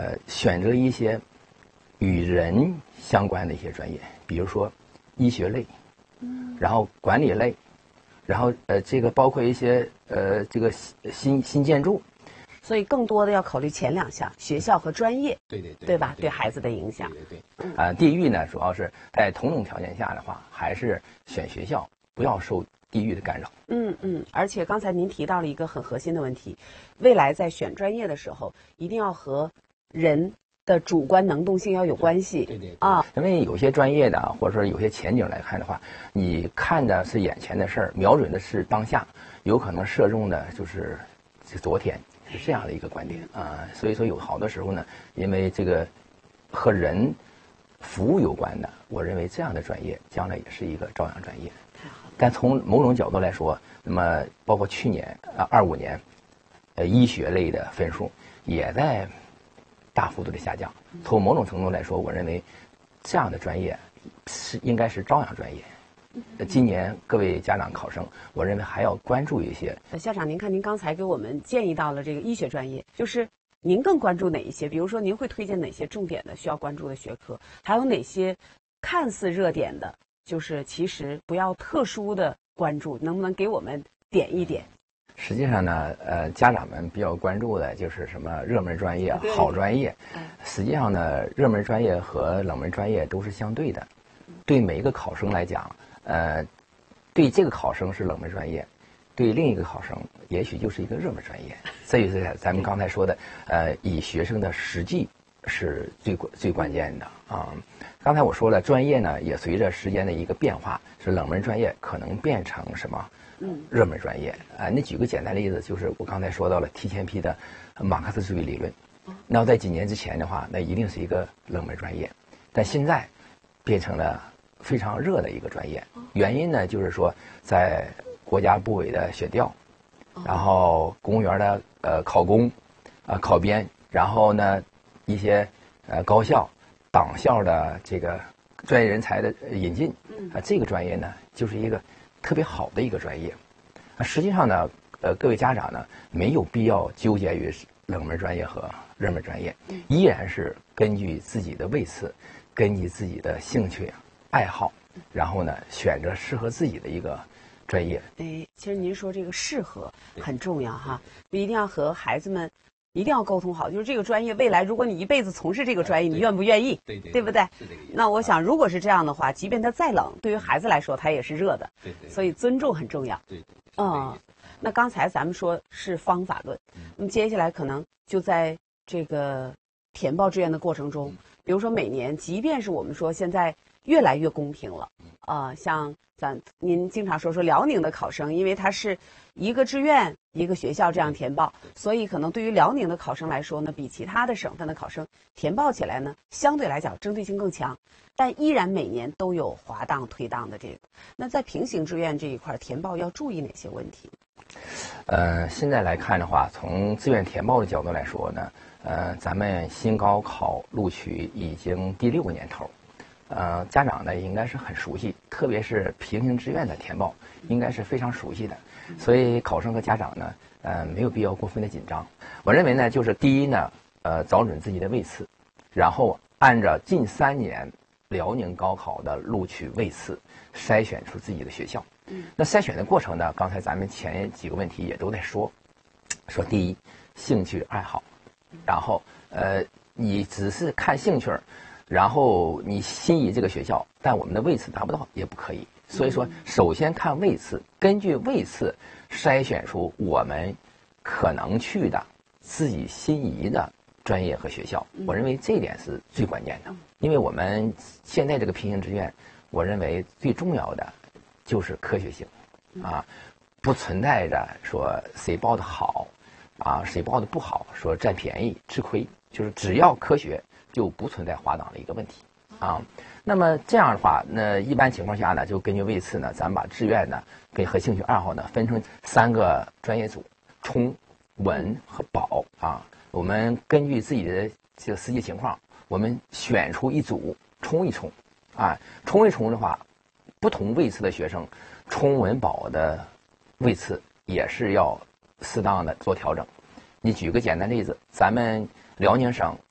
选择一些与人相关的一些专业，比如说医学类，然后管理类，然后这个包括一些这个新建筑。 所以更多的要考虑前两项，学校和专业，对吧？对孩子的影响。 对。地域呢，主要是在同等条件下的话，还是选学校，不要受地域的干扰。 而且刚才您提到了一个很核心的问题，未来在选专业的时候，一定要和人的主观能动性要有关系。 对啊，因为有些专业的或者说有些前景来看的话，你看的是眼前的事儿，瞄准的是当下，有可能射中的就是昨天。是这样的一个观点啊，所以说有好多时候呢，因为这个和人服务有关的，我认为这样的专业将来也是一个朝阳专业。但从某种角度来说，那么包括去年25年，医学类的分数也在大幅度的下降。从某种程度来说，我认为这样的专业应该是朝阳专业。今年各位家长考生，我认为还要关注一些。 校长，您看，您刚才给我们建议到了这个医学专业，就是您更关注哪一些？比如说，您会推荐哪些重点的需要关注的学科？还有哪些看似热点的，就是其实不要特殊的关注？能不能给我们点一点？ 实际上呢，家长们比较关注的就是什么热门专业、好专业。实际上呢，热门专业和冷门专业都是相对的。对每一个考生来讲，对这个考生是冷门专业，对另一个考生也许就是一个热门专业。这就是咱们刚才说的，以学生的实际是最关键的啊。刚才我说了，专业呢也随着时间的一个变化，是冷门专业可能变成什么？热门专业啊。那举个简单例子，就是我刚才说到了提前批的马克思主义理论。那在几年之前的话，那一定是一个冷门专业，但现在变成了非常热的一个专业。原因呢，就是说在国家部委的选调，然后公务员的考公考编，然后呢一些高校党校的这个专业人才的引进这个专业呢就是一个特别好的一个专业。实际上呢各位家长呢没有必要纠结于冷门专业和热门专业，依然是根据自己的位次，根据自己的兴趣爱好，然后呢选择适合自己的一个专业。 其实您说这个适合很重要哈，一定要和孩子们一定要沟通好，就是这个专业未来如果你一辈子从事这个专业，你愿不愿意？对不对？ 是这个意思。 那我想如果是这样的话，即便它再冷，对于孩子来说它也是热的。所以尊重很重要。那刚才咱们说是方法论，那么接下来可能就在这个填报志愿的过程中，比如说每年，即便是我们说现在越来越公平了，像您经常说辽宁的考生，因为他是一个志愿一个学校这样填报，所以可能对于辽宁的考生来说呢，比其他的省份的考生填报起来呢，相对来讲针对性更强，但依然每年都有滑档退档的这个。那在平行志愿这一块填报要注意哪些问题？ 现在来看的话，从志愿填报的角度来说呢，咱们新高考录取已经第6个年头。家长呢应该是很熟悉，特别是平行志愿的填报，应该是非常熟悉的。所以考生和家长呢，没有必要过分的紧张。我认为呢，就是第一呢，找准自己的位次，然后按照近3年辽宁高考的录取位次筛选出自己的学校。那筛选的过程呢，刚才咱们前几个问题也都在说第一，兴趣爱好，然后你只是看兴趣，然后你心仪这个学校，但我们的位次达不到也不可以。所以说，首先看位次，根据位次筛选出我们可能去的自己心仪的专业和学校。我认为这一点是最关键的，因为我们现在这个平行志愿，我认为最重要的就是科学性不存在着说谁报的好谁报的不好，说占便宜吃亏，就是只要科学就不存在滑档的一个问题那么这样的话，那一般情况下呢，就根据位次呢，咱们把志愿呢和兴趣爱好呢分成3个专业组，冲、稳和保我们根据自己的这个实际情况，我们选出一组冲一冲冲一冲的话，不同位次的学生冲稳保的位次也是要适当的做调整。你举个简单例子，咱们辽宁省